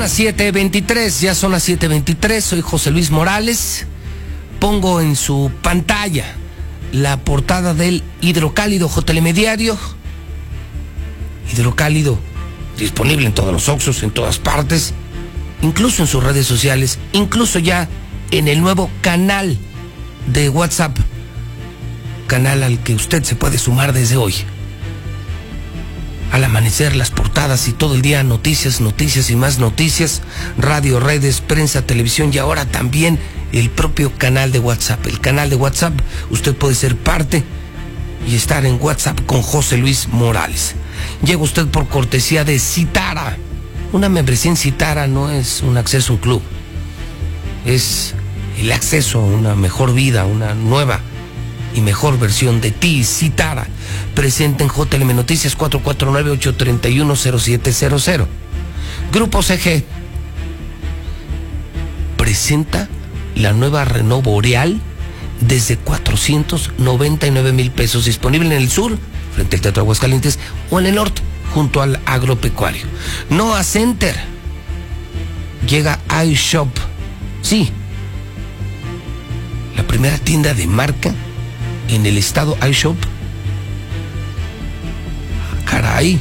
las 7:23, ya son las 7:23, soy José Luis Morales. Pongo en su pantalla la portada del Hidrocálido Telediario. Hidrocálido, disponible en todos los Oxxos, en todas partes, incluso en sus redes sociales, incluso ya en el nuevo canal de WhatsApp, canal al que usted se puede sumar desde hoy. Al amanecer, las portadas y todo el día noticias, noticias y más noticias, radio, redes, prensa, televisión y ahora también el propio canal de WhatsApp. El canal de WhatsApp, usted puede ser parte y estar en WhatsApp con José Luis Morales. Llega usted por cortesía de Citara. Una membresía en Citara no es un acceso a un club, es el acceso a una mejor vida, una nueva y mejor versión de ti. Citara, presente en JLM Noticias, 449-831-0700. Grupo CG presenta la nueva Renault Boreal desde 499,000 pesos, disponible en el sur, frente al Teatro Aguascalientes, o en el norte, junto al agropecuario. Noah Center, llega iShop, sí, la primera tienda de marca en el estado. iShop, caray,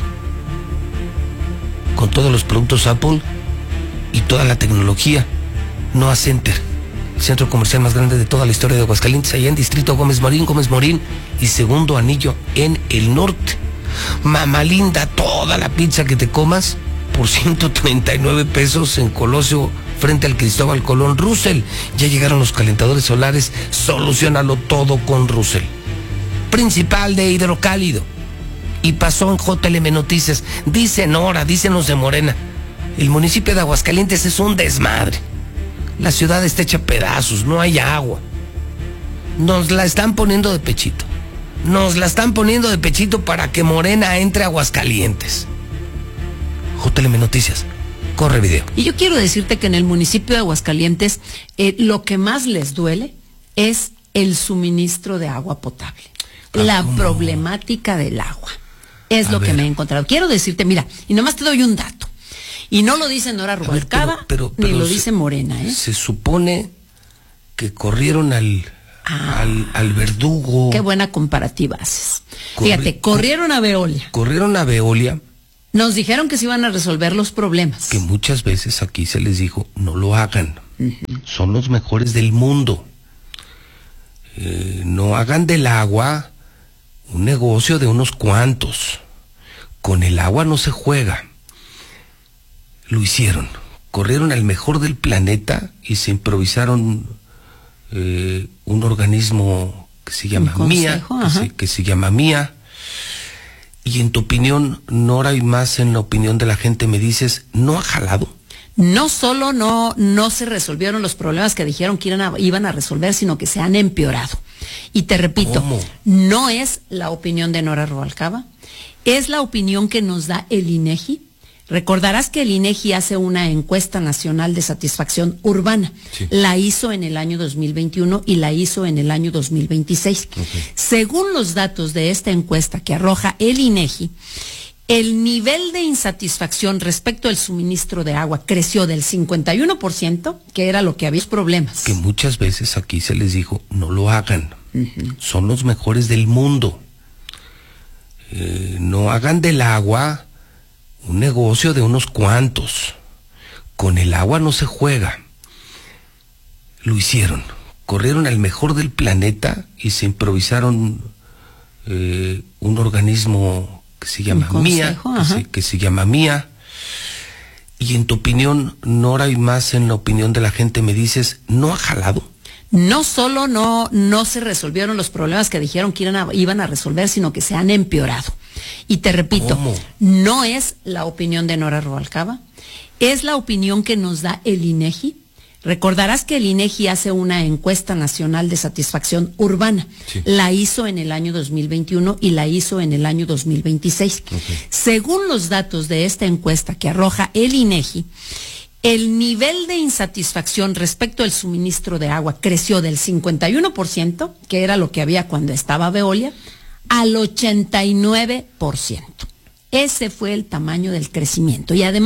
con todos los productos Apple y toda la tecnología. Noah Center, el centro comercial más grande de toda la historia de Aguascalientes, allá en Distrito Gómez Morín y Segundo Anillo en el norte. Mamá Linda, toda la pizza que te comas por 139 pesos en Colosio, frente al Cristóbal Colón. Russell, ya llegaron los calentadores solares, solucionalo todo con Russell. Principal de Hidrocálido, y pasó en JLM Noticias. Dicen Nora, dicen los de Morena, el municipio de Aguascalientes es un desmadre. La ciudad está hecha pedazos, no hay agua. Nos la están poniendo de pechito. Nos la están poniendo de pechito para que Morena entre a Aguascalientes. JLM Noticias, corre video. Y yo quiero decirte que en el municipio de Aguascalientes lo que más les duele es el suministro de agua potable. La problemática del agua es lo que me he encontrado. Quiero decirte, mira, y nomás te doy un dato. Y no lo dice Nora Rubalcaba, ni lo dice Morena, ¿eh? Se supone que corrieron al verdugo. Qué buena comparativa haces. Fíjate, corrieron a Veolia. Corrieron a Veolia. Nos dijeron que se iban a resolver los problemas. Que muchas veces aquí se les dijo, no lo hagan. Son los mejores del mundo. No hagan del agua un negocio de unos cuantos. Con el agua no se juega. Lo hicieron. Corrieron al mejor del planeta y se improvisaron un organismo que se llama MIA, que se llama MIA. Y en tu opinión, Nora, y más en la opinión de la gente, me dices, ¿no ha jalado? No solo no se resolvieron los problemas que dijeron que iban a resolver, sino que se han empeorado. Y te repito, no es la opinión de Nora Rubalcaba, es la opinión que nos da el INEGI. Recordarás que el INEGI hace una encuesta nacional de satisfacción urbana. Sí. La hizo en el año 2021 y la hizo en el año 2026. Okay. Según los datos de esta encuesta que arroja el INEGI, el nivel de insatisfacción respecto al suministro de agua creció del 51%, que era lo que había problemas. Que muchas veces aquí se les dijo, no lo hagan. Son los mejores del mundo. No hagan del agua un negocio de unos cuantos. Con el agua no se juega. Lo hicieron. Corrieron al mejor del planeta y se improvisaron un organismo que se llama MIA, que se llama MIA. Y en tu opinión, Nora, y más en la opinión de la gente, me dices, ¿no ha jalado? No solo no se resolvieron los problemas que dijeron que iban a resolver, sino que se han empeorado. Y te repito, no es la opinión de Nora Rubalcaba, es la opinión que nos da el INEGI. Recordarás que el INEGI hace una encuesta nacional de satisfacción urbana. Sí. La hizo en el año 2021 y la hizo en el año 2026. Okay. Según los datos de esta encuesta que arroja el INEGI, el nivel de insatisfacción respecto al suministro de agua creció del 51%, que era lo que había cuando estaba Veolia, al 89%. Ese fue el tamaño del crecimiento. Y además